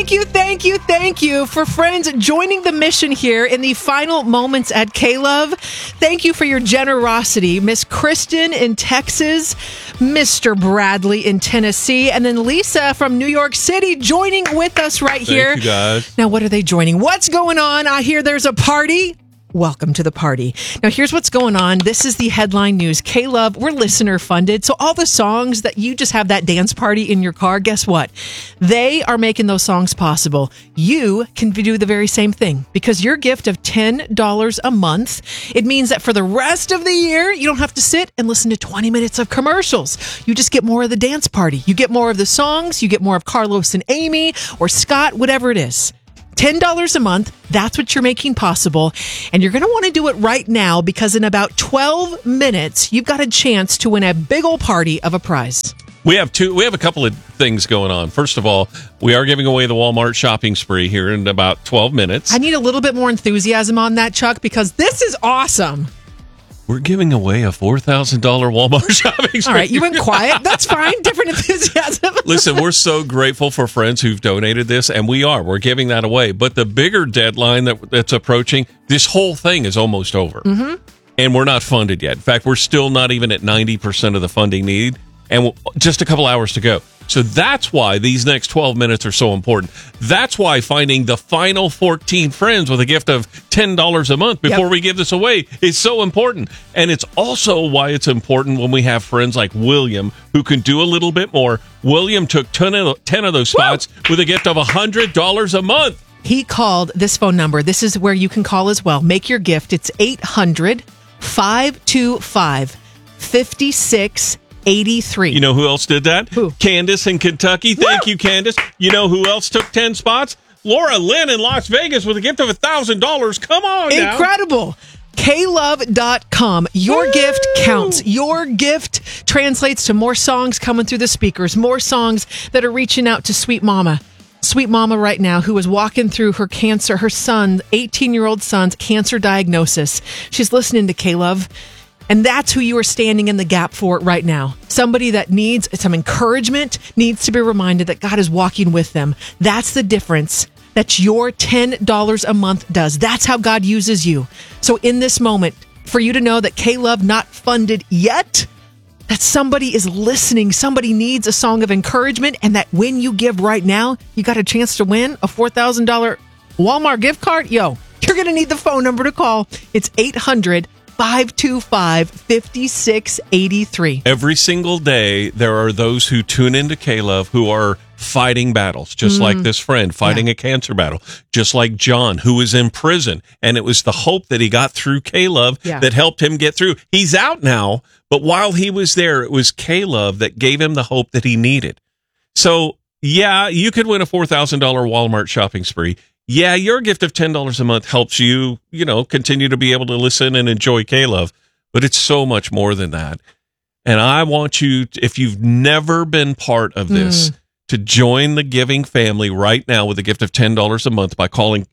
Thank you for friends joining the mission here in the final moments at K-Love. Thank you for your generosity. Miss Kristen in Texas, Mr. Bradley in Tennessee, and then Lisa from New York City joining with us right here. Thank you, guys. Now, what are they joining? What's going on? I hear there's a party. Welcome to the party. Now, here's what's going on. This is the headline news. K-Love, we're listener funded. So all the songs that you just have that dance party in your car, guess what? They are making those songs possible. You can do the very same thing because your gift of $10 a month, it means that for the rest of the year, you don't have to sit and listen to 20 minutes of commercials. You just get more of the dance party. You get more of the songs. You get more of Carlos and Amy or Scott, whatever it is. $10 a month, that's what you're making possible. And you're going to want to do it right now because in about 12 minutes, you've got a chance to win a big old party of a prize. We have a couple of things going on. First of all, we are giving away the Walmart shopping spree here in about 12 minutes. I need a little bit more enthusiasm on that, Chuck, because this is awesome. We're giving away a $4,000 Walmart shopping spree. All right, you went quiet. That's fine. Different enthusiasm. Listen, we're so grateful for friends who've donated this, and we're giving that away. But the bigger deadline that's approaching, this whole thing is almost over. Mm-hmm. And we're not funded yet. In fact, we're still not even at 90% of the funding need, and just a couple hours to go. So that's why these next 12 minutes are so important. That's why finding the final 14 friends with a gift of $10 a month before we give this away is so important. And it's also why it's important when we have friends like William who can do a little bit more. William took 10 of those spots with a gift of $100 a month. He called this phone number. This is where you can call as well. Make your gift. It's 800-525-5683. You know who else did that? Who? Candace in Kentucky. Thank you, Candace. You know who else took 10 spots? Laura Lynn in Las Vegas with a gift of $1,000. Come on now. Incredible. KLove.com. Your gift counts. Your gift translates to more songs coming through the speakers, more songs that are reaching out to Sweet Mama. Sweet Mama right now who is walking through her cancer, her son, 18-year-old son's cancer diagnosis. She's listening to K-Love. And that's who you are standing in the gap for right now. Somebody that needs some encouragement, needs to be reminded that God is walking with them. That's the difference that your $10 a month does. That's how God uses you. So in this moment, for you to know that K-Love not funded yet, that somebody is listening, somebody needs a song of encouragement, and that when you give right now, you got a chance to win a $4,000 Walmart gift card. Yo, you're going to need the phone number to call. It's 800-525-5683. Every single day, there are those who tune into K-Love who are fighting battles, just like this friend fighting a cancer battle, just like John, who was in prison. And it was the hope that he got through K-Love that helped him get through. He's out now, but while he was there, it was K-Love that gave him the hope that he needed. So, yeah, you could win a $4,000 Walmart shopping spree. Yeah, your gift of $10 a month helps you, continue to be able to listen and enjoy K-Love, but it's so much more than that. And I want you, if you've never been part of this, to join the giving family right now with a gift of $10 a month by calling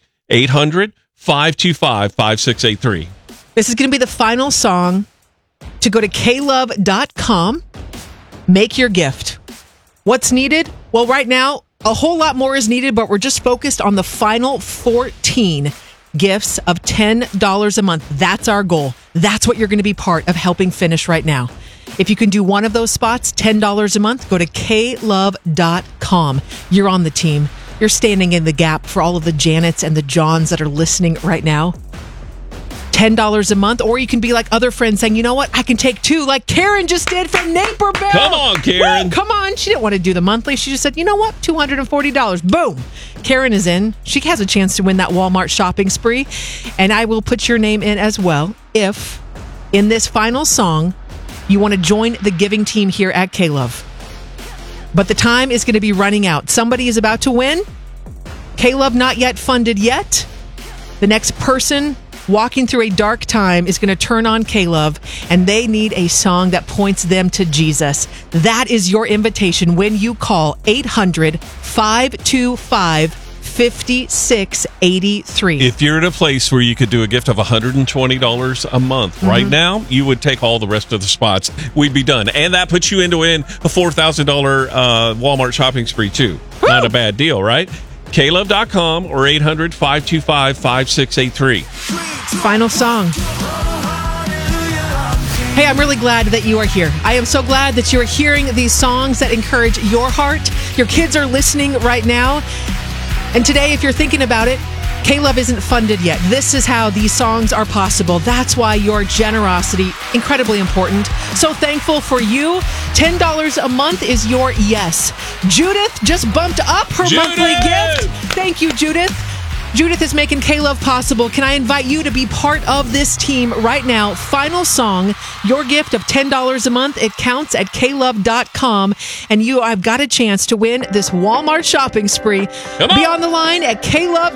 800-525-5683. This is going to be the final song to go to klove.com. Make your gift. What's needed? Well, right now, a whole lot more is needed, but we're just focused on the final 14 gifts of $10 a month. That's our goal. That's what you're going to be part of helping finish right now. If you can do one of those spots, $10 a month, go to klove.com. You're on the team. You're standing in the gap for all of the Janets and the Johns that are listening right now. $10 a month, or you can be like other friends saying, you know what, I can take two, like Karen just did from Naperville. Come on, Karen. Woo, come on. She didn't want to do the monthly. She just said, you know what, $240. Boom. Karen is in. She has a chance to win that Walmart shopping spree, and I will put your name in as well if, in this final song, you want to join the giving team here at K-Love. But the time is going to be running out. Somebody is about to win. K-Love not yet funded yet. The next person walking through a dark time is going to turn on K-Love, and they need a song that points them to Jesus. That is your invitation when you call 800-525-5683. If you're in a place where you could do a gift of $120 a month right now, you would take all the rest of the spots. We'd be done. And that puts you into a $4,000 Walmart shopping spree, too. Woo! Not a bad deal, right? klove.com or 800-525-5683. Final song. Hey, I'm really glad that you are here. I am so glad that you are hearing these songs that encourage your heart. Your kids are listening right now. And today, if you're thinking about it, K-Love isn't funded yet. This is how these songs are possible. That's why your generosity, incredibly important. So thankful for you. $10 a month is your yes. Judith just bumped up her monthly gift. Thank you, Judith. Judith is making K-Love possible. Can I invite you to be part of this team right now? Final song, your gift of $10 a month. It counts at klove.com. And I've got a chance to win this Walmart shopping spree. Be on the line at klove.com.